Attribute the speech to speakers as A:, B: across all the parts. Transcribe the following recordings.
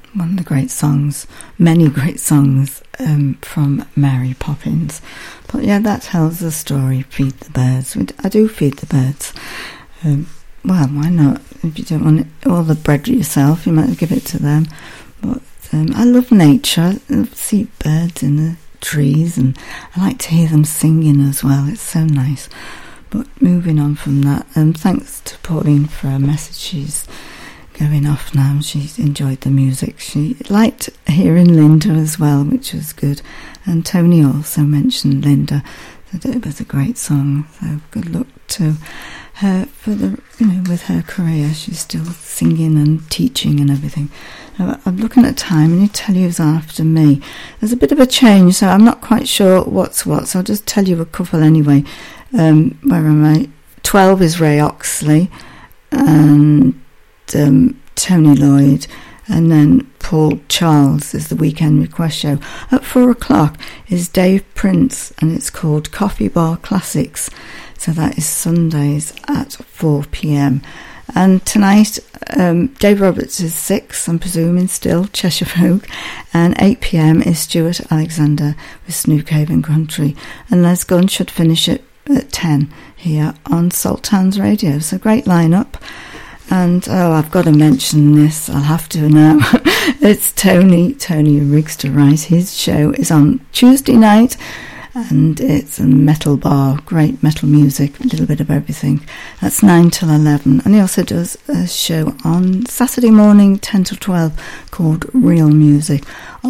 A: one of the great songs, many great songs from Mary Poppins. But yeah, that tells the story, Feed the Birds. I do feed the birds. Well, why not? If you don't want all the bread yourself, you might give it to them. But I love nature. I see birds in the trees, and I like to hear them singing as well. It's so nice. But moving on from that, thanks to Pauline for her message. She's going off now. She's enjoyed the music. She liked hearing Linda as well, which was good. And Tony also mentioned Linda, that it was a great song. So good luck to her for the, with her career. She's still singing and teaching and everything. I'm looking at time, and you tell you who's after me. There's a bit of a change, so I'm not quite sure what's what. So I'll just tell you a couple anyway. Where am I? 12 is Ray Oxley, and Tony Lloyd, and then Paul Charles is the Weekend Request Show. At 4 o'clock is Dave Prince, and it's called Coffee Bar Classics. So that is Sundays at 4 p.m. And tonight, Dave Roberts is 6, I'm presuming still, Cheshire Folk, and 8 p.m. is Stuart Alexander with Snookhaven Country, and Les Gunn should finish it at 10 here on Salttown's Radio. So great lineup. And I've got to mention this, I'll have to now. It's Tony Rigster, right? His show is on Tuesday night, and it's a metal bar, great metal music, a little bit of everything. That's 9 till 11. And he also does a show on Saturday morning, 10 till 12, called Real Music,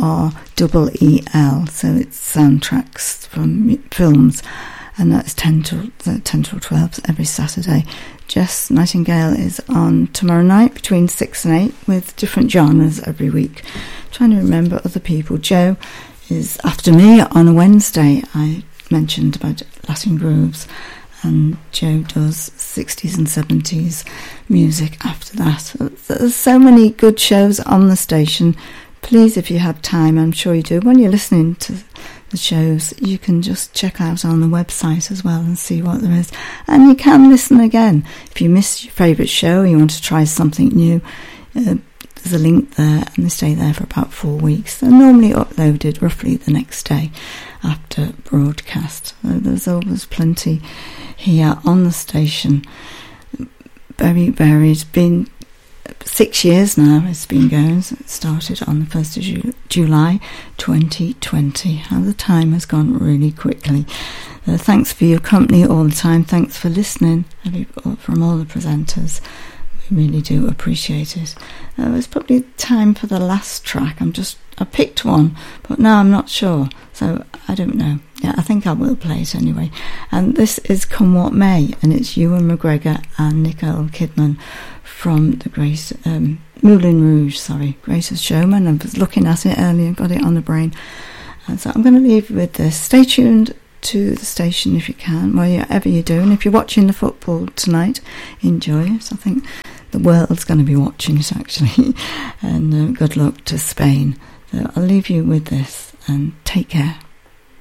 A: REEL. So it's soundtracks from films. And that's 10 till 12 every Saturday. Jess Nightingale is on tomorrow night between 6 and 8 with different genres every week. Trying to remember other people. Joe is after me on a Wednesday. I mentioned about Latin grooves, and Joe does 60s and 70s music after that. There's so many good shows on the station. Please, if you have time, I'm sure you do, when you're listening to the shows, you can just check out on the website as well and see what there is. And you can listen again. If you miss your favourite show, you want to try something new, there's a link there, and they stay there for about 4 weeks. They're normally uploaded roughly the next day after broadcast. There's always plenty here on the station. Very varied. Been 6 years now it's been going. So it started on the 1st of July 2020. How the time has gone really quickly. Thanks for your company all the time. Thanks for listening from all the presenters. We really do appreciate it. It's probably time for the last track. I picked one, but now I'm not sure, so I don't know. Yeah, I think I will play it anyway. And this is Come What May, and it's Ewan McGregor and Nicole Kidman from the great Moulin Rouge, Greatest Showman. I was looking at it earlier, got it on the brain. And so I'm going to leave you with this. Stay tuned to the station if you can, whatever you're doing. If you're watching the football tonight, enjoy it. I think the world's going to be watching it, actually. And good luck to Spain. So I'll leave you with this, and take care.